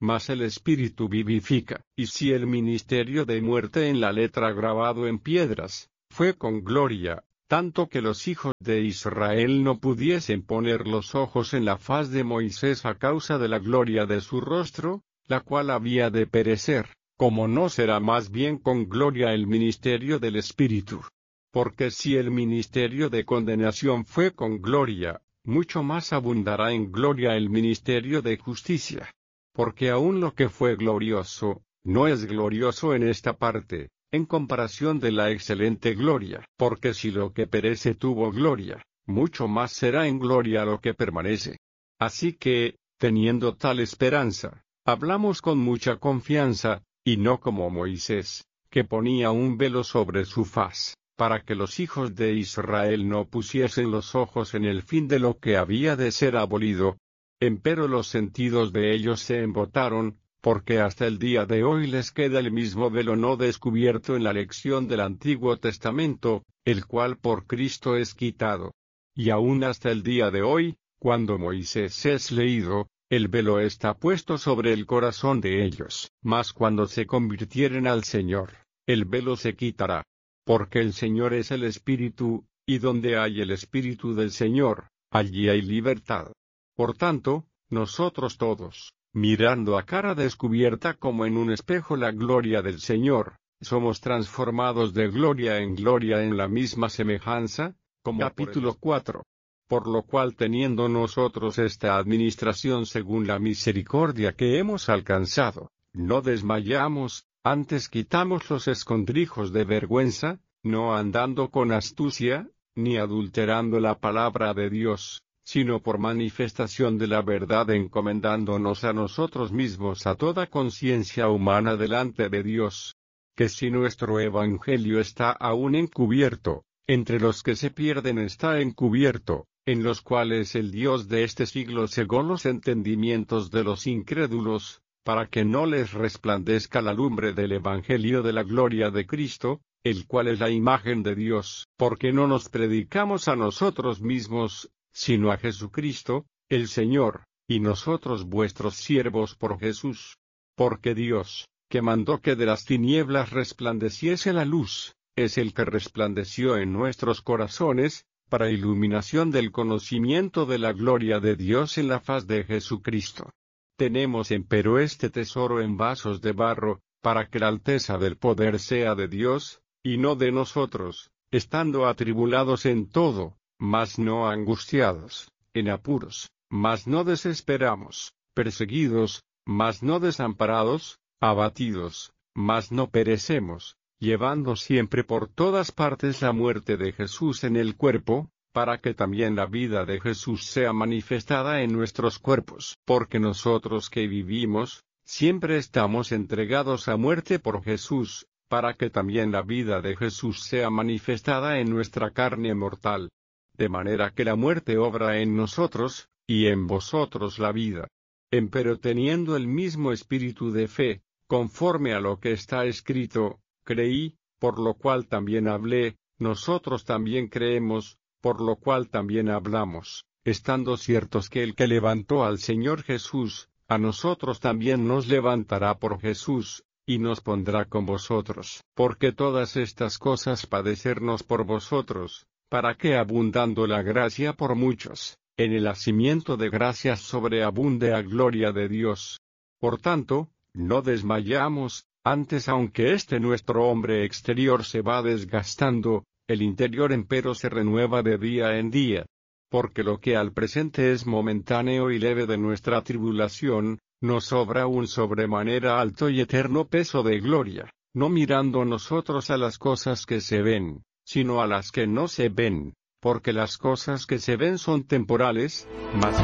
mas el Espíritu vivifica. Y si el ministerio de muerte en la letra grabado en piedras, fue con gloria, tanto que los hijos de Israel no pudiesen poner los ojos en la faz de Moisés a causa de la gloria de su rostro, la cual había de perecer, como no será más bien con gloria el ministerio del Espíritu. Porque si el ministerio de condenación fue con gloria, mucho más abundará en gloria el ministerio de justicia. Porque aun lo que fue glorioso, no es glorioso en esta parte, en comparación de la excelente gloria. Porque si lo que perece tuvo gloria, mucho más será en gloria lo que permanece. Así que, teniendo tal esperanza, hablamos con mucha confianza, y no como Moisés, que ponía un velo sobre su faz, para que los hijos de Israel no pusiesen los ojos en el fin de lo que había de ser abolido. Empero los sentidos de ellos se embotaron, porque hasta el día de hoy les queda el mismo velo no descubierto en la lección del Antiguo Testamento, el cual por Cristo es quitado. Y aún hasta el día de hoy, cuando Moisés es leído, el velo está puesto sobre el corazón de ellos. Mas cuando se convirtieren al Señor, el velo se quitará. Porque el Señor es el Espíritu, y donde hay el Espíritu del Señor, allí hay libertad. Por tanto, nosotros todos, mirando a cara descubierta como en un espejo la gloria del Señor, somos transformados de gloria en la misma semejanza, como capítulo 4. Por lo cual teniendo nosotros esta administración según la misericordia que hemos alcanzado, no desmayamos, antes quitamos los escondrijos de vergüenza, no andando con astucia, ni adulterando la palabra de Dios, sino por manifestación de la verdad encomendándonos a nosotros mismos a toda conciencia humana delante de Dios. Que si nuestro evangelio está aún encubierto, entre los que se pierden está encubierto, en los cuales el Dios de este siglo cegó los entendimientos de los incrédulos, para que no les resplandezca la lumbre del evangelio de la gloria de Cristo, el cual es la imagen de Dios. Porque no nos predicamos a nosotros mismos, sino a Jesucristo, el Señor, y nosotros vuestros siervos por Jesús. Porque Dios, que mandó que de las tinieblas resplandeciese la luz, es el que resplandeció en nuestros corazones, para iluminación del conocimiento de la gloria de Dios en la faz de Jesucristo. Tenemos empero este tesoro en vasos de barro, para que la alteza del poder sea de Dios, y no de nosotros, estando atribulados en todo, mas no angustiados, en apuros, mas no desesperamos, perseguidos, mas no desamparados, abatidos, mas no perecemos, llevando siempre por todas partes la muerte de Jesús en el cuerpo, para que también la vida de Jesús sea manifestada en nuestros cuerpos. Porque nosotros que vivimos, siempre estamos entregados a muerte por Jesús, para que también la vida de Jesús sea manifestada en nuestra carne mortal. De manera que la muerte obra en nosotros, y en vosotros la vida. Empero teniendo el mismo espíritu de fe, conforme a lo que está escrito, creí, por lo cual también hablé, nosotros también creemos, por lo cual también hablamos, estando ciertos que el que levantó al Señor Jesús, a nosotros también nos levantará por Jesús, y nos pondrá con vosotros. Porque todas estas cosas padecernos por vosotros, para que abundando la gracia por muchos, en el hacimiento de gracias sobreabunde a gloria de Dios. Por tanto, no desmayamos, antes aunque nuestro hombre exterior se va desgastando, el interior empero se renueva de día en día. Porque lo que al presente es momentáneo y leve de nuestra tribulación, nos sobra un sobremanera alto y eterno peso de gloria, no mirando nosotros a las cosas que se ven, sino a las que no se ven, porque las cosas que se ven son temporales, mas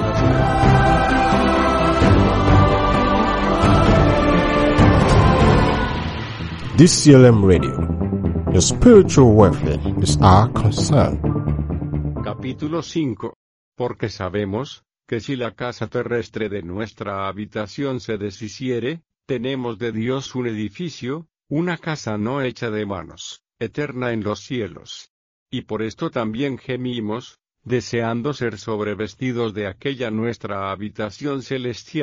DCLM Radio. Your spiritual welfare is our concern. Capítulo 5. Porque sabemos, que si la casa terrestre de nuestra habitación se deshiciere, tenemos de Dios un edificio, una casa no hecha de manos, eterna en los cielos. Y por esto también gemimos, deseando ser sobrevestidos de aquella nuestra habitación celestial,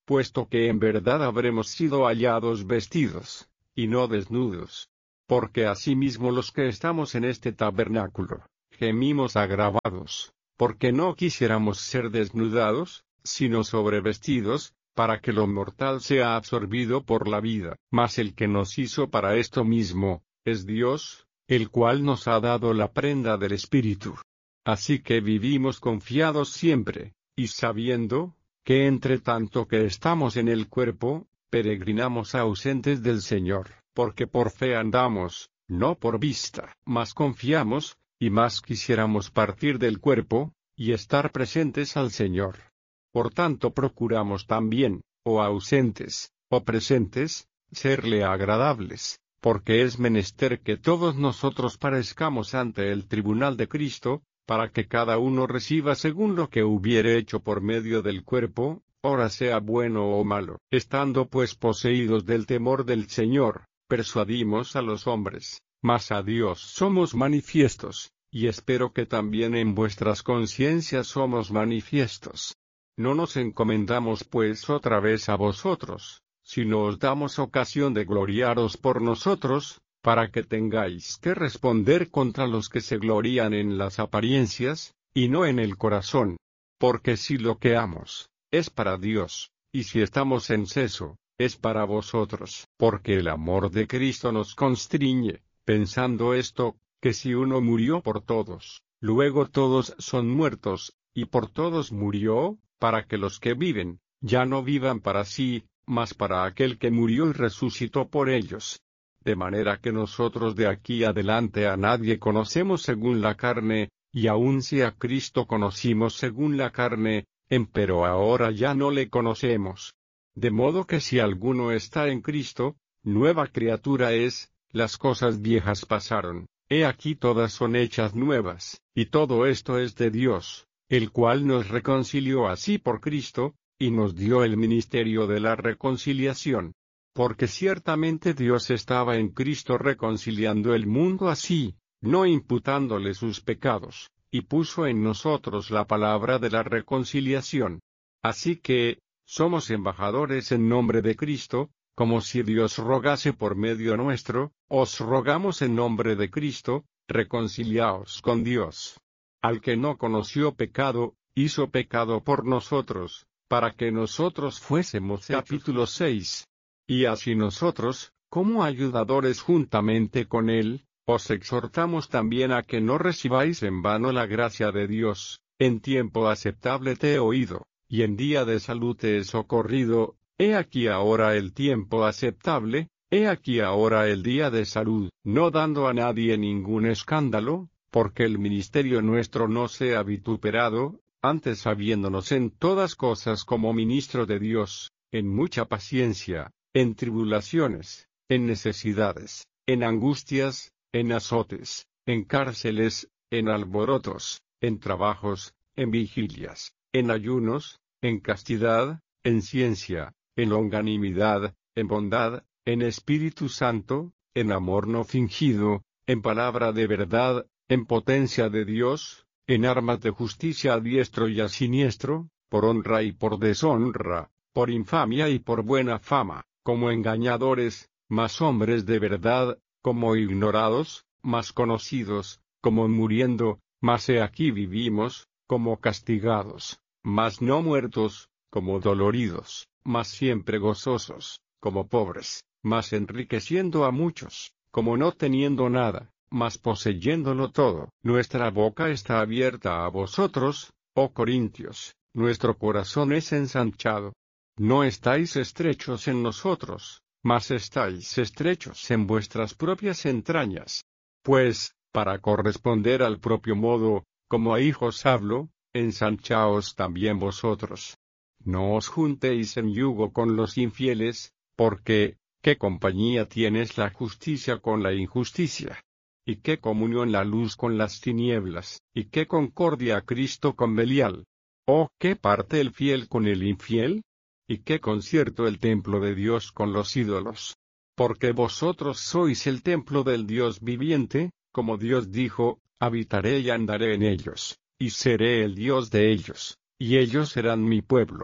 puesto que en verdad habremos sido hallados vestidos, y no desnudos. Porque asimismo los que estamos en este tabernáculo, gemimos agravados, porque no quisiéramos ser desnudados, sino sobrevestidos, para que lo mortal sea absorbido por la vida. Mas el que nos hizo para esto mismo, es Dios, el cual nos ha dado la prenda del Espíritu. Así que vivimos confiados siempre, y sabiendo, que entre tanto que estamos en el cuerpo, peregrinamos ausentes del Señor, porque por fe andamos, no por vista. Mas confiamos, y más quisiéramos partir del cuerpo, y estar presentes al Señor. Por tanto procuramos también, o ausentes, o presentes, serle agradables, porque es menester que todos nosotros parezcamos ante el tribunal de Cristo, para que cada uno reciba según lo que hubiere hecho por medio del cuerpo, ora sea bueno o malo. Estando pues poseídos del temor del Señor, persuadimos a los hombres, mas a Dios somos manifiestos, y espero que también en vuestras conciencias somos manifiestos. No nos encomendamos pues otra vez a vosotros, sino os damos ocasión de gloriaros por nosotros, para que tengáis que responder contra los que se glorían en las apariencias, y no en el corazón. Porque si lo que amos, es para Dios, y si estamos en seso, es para vosotros. Porque el amor de Cristo nos constriñe, pensando esto, que si uno murió por todos, luego todos son muertos, y por todos murió, para que los que viven, ya no vivan para sí, mas para aquel que murió y resucitó por ellos. De manera que nosotros de aquí adelante a nadie conocemos según la carne, y aun si a Cristo conocimos según la carne, empero ahora ya no le conocemos. De modo que si alguno está en Cristo, nueva criatura es, las cosas viejas pasaron, he aquí todas son hechas nuevas, y todo esto es de Dios, el cual nos reconcilió así por Cristo, y nos dio el ministerio de la reconciliación. Porque ciertamente Dios estaba en Cristo reconciliando el mundo así, no imputándole sus pecados, y puso en nosotros la palabra de la reconciliación. Así que, somos embajadores en nombre de Cristo, como si Dios rogase por medio nuestro, os rogamos en nombre de Cristo, reconciliaos con Dios. Al que no conoció pecado, hizo pecado por nosotros, para que nosotros fuésemos hechos. Capítulo 6. Y así nosotros, como ayudadores juntamente con Él, os exhortamos también a que no recibáis en vano la gracia de Dios. En tiempo aceptable te he oído, y en día de salud te he socorrido. He aquí ahora el tiempo aceptable, he aquí ahora el día de salud, no dando a nadie ningún escándalo, porque el ministerio nuestro no sea vituperado, antes habiéndonos en todas cosas como ministro de Dios, en mucha paciencia, en tribulaciones, en necesidades, en angustias, en azotes, en cárceles, en alborotos, en trabajos, en vigilias, en ayunos, en castidad, en ciencia, en longanimidad, en bondad, en Espíritu Santo, en amor no fingido, en palabra de verdad, en potencia de Dios, en armas de justicia a diestro y a siniestro, por honra y por deshonra, por infamia y por buena fama, como engañadores, mas hombres de verdad, como ignorados, mas conocidos, como muriendo, mas he aquí vivimos, como castigados, mas no muertos, como doloridos, mas siempre gozosos, como pobres, mas enriqueciendo a muchos, como no teniendo nada, mas poseyéndolo todo. Nuestra boca está abierta a vosotros, oh Corintios, nuestro corazón es ensanchado. No estáis estrechos en nosotros, mas estáis estrechos en vuestras propias entrañas. Pues, para corresponder al propio modo, como a hijos hablo, ensanchaos también vosotros. No os juntéis en yugo con los infieles, porque, ¿qué compañía tienes la justicia con la injusticia? ¿Y qué comunión la luz con las tinieblas? ¿Y qué concordia Cristo con Belial? ¿O qué parte el fiel con el infiel? ¿Y qué concierto el templo de Dios con los ídolos? Porque vosotros sois el templo del Dios viviente, como Dios dijo, habitaré y andaré en ellos, y seré el Dios de ellos, y ellos serán mi pueblo.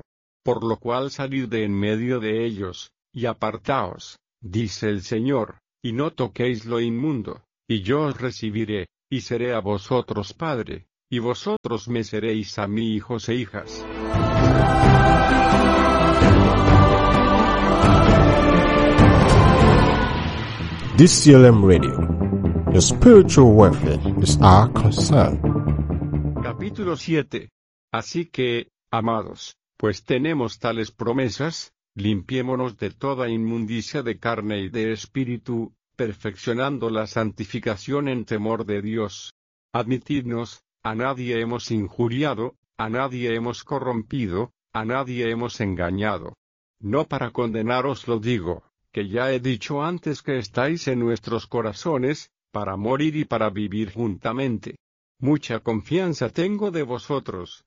por lo cual salid de en medio de ellos, y apartaos, dice el Señor, y no toquéis lo inmundo, y yo os recibiré, y seré a vosotros padre, y vosotros me seréis a mí hijos e hijas. DCLM Radio. Your spiritual welfare is our concern. Capítulo 7. Así que, amados, pues tenemos tales promesas, limpiémonos de toda inmundicia de carne y de espíritu, perfeccionando la santificación en temor de Dios. Admitidnos, a nadie hemos injuriado, a nadie hemos corrompido, a nadie hemos engañado. No para condenaros lo digo, que ya he dicho antes que estáis en nuestros corazones, para morir y para vivir juntamente. Mucha confianza tengo de vosotros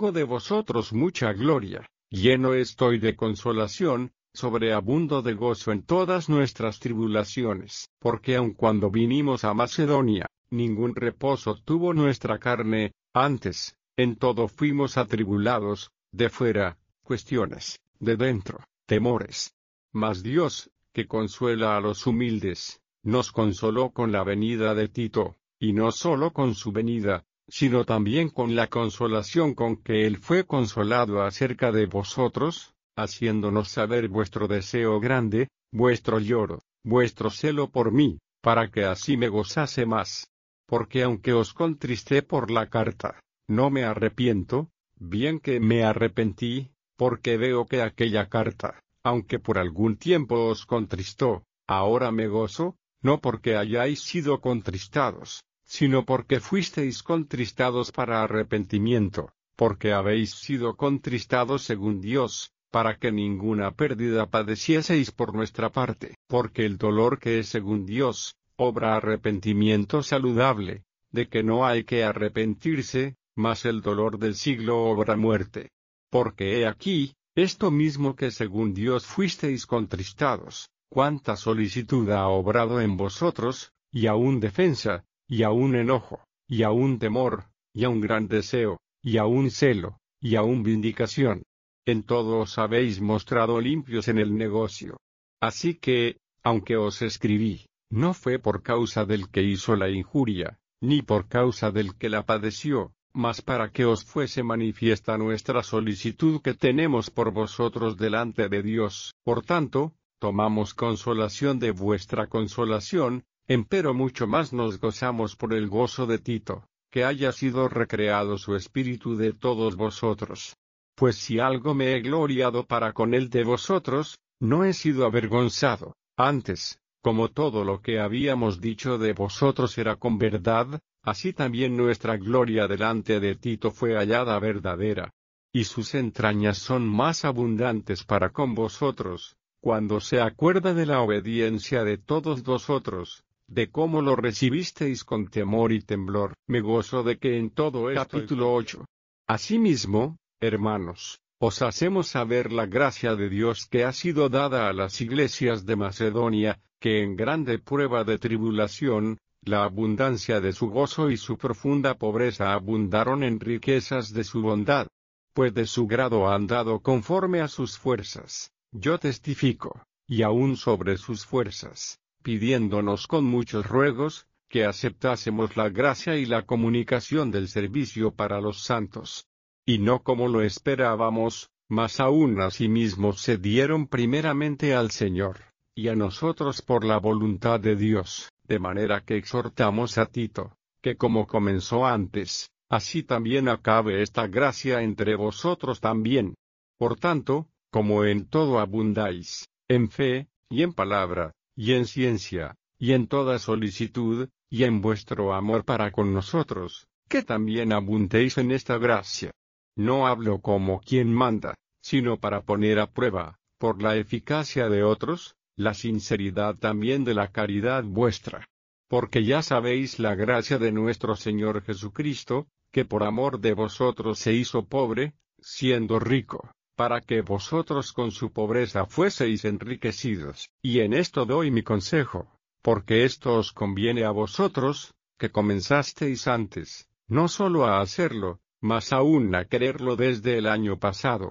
mucha gloria, lleno estoy de consolación, sobreabundo de gozo en todas nuestras tribulaciones, porque aun cuando vinimos a Macedonia, ningún reposo tuvo nuestra carne, antes, en todo fuimos atribulados, de fuera, cuestiones, de dentro, temores. Mas Dios, que consuela a los humildes, nos consoló con la venida de Tito, y no solo con su venida, sino también con la consolación con que él fue consolado acerca de vosotros, haciéndonos saber vuestro deseo grande, vuestro lloro, vuestro celo por mí, para que así me gozase más. Porque aunque os contristé por la carta, no me arrepiento, bien que me arrepentí, porque veo que aquella carta, aunque por algún tiempo os contristó, ahora me gozo, no porque hayáis sido contristados, sino porque fuisteis contristados para arrepentimiento, porque habéis sido contristados según Dios, para que ninguna pérdida padecieseis por nuestra parte, porque el dolor que es según Dios, obra arrepentimiento saludable, de que no hay que arrepentirse, mas el dolor del siglo obra muerte. Porque he aquí, esto mismo que según Dios fuisteis contristados, cuánta solicitud ha obrado en vosotros, y aún defensa, y aún enojo, y aún temor, y aún gran deseo, y aún celo, y aún vindicación. En todo os habéis mostrado limpios en el negocio. Así que, aunque os escribí, no fue por causa del que hizo la injuria, ni por causa del que la padeció, mas para que os fuese manifiesta nuestra solicitud que tenemos por vosotros delante de Dios. Por tanto, tomamos consolación de vuestra consolación, empero mucho más nos gozamos por el gozo de Tito, que haya sido recreado su espíritu de todos vosotros. Pues si algo me he gloriado para con él de vosotros, no he sido avergonzado, antes, como todo lo que habíamos dicho de vosotros era con verdad, así también nuestra gloria delante de Tito fue hallada verdadera. Y sus entrañas son más abundantes para con vosotros, cuando se acuerda de la obediencia de todos vosotros, de cómo lo recibisteis con temor y temblor. Me gozo de que en todo esto. Capítulo 8. Asimismo, hermanos, os hacemos saber la gracia de Dios que ha sido dada a las iglesias de Macedonia, que en grande prueba de tribulación, la abundancia de su gozo y su profunda pobreza abundaron en riquezas de su bondad. Pues de su grado han dado conforme a sus fuerzas, yo testifico, y aún sobre sus fuerzas, pidiéndonos con muchos ruegos, que aceptásemos la gracia y la comunicación del servicio para los santos. Y no como lo esperábamos, mas aún asimismo se dieron primeramente al Señor, y a nosotros por la voluntad de Dios, de manera que exhortamos a Tito, que como comenzó antes, así también acabe esta gracia entre vosotros también. Por tanto, como en todo abundáis, en fe, y en palabra, y en ciencia, y en toda solicitud, y en vuestro amor para con nosotros, que también abundéis en esta gracia. No hablo como quien manda, sino para poner a prueba, por la eficacia de otros, la sinceridad también de la caridad vuestra. Porque ya sabéis la gracia de nuestro Señor Jesucristo, que por amor de vosotros se hizo pobre, siendo rico, para que vosotros con su pobreza fueseis enriquecidos. Y en esto doy mi consejo, porque esto os conviene a vosotros, que comenzasteis antes, no solo a hacerlo, mas aún a quererlo desde el año pasado.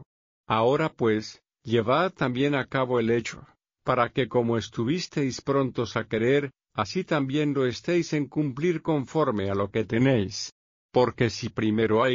Ahora pues, llevad también a cabo el hecho, para que como estuvisteis prontos a querer, así también lo estéis en cumplir conforme a lo que tenéis. Porque si primero hay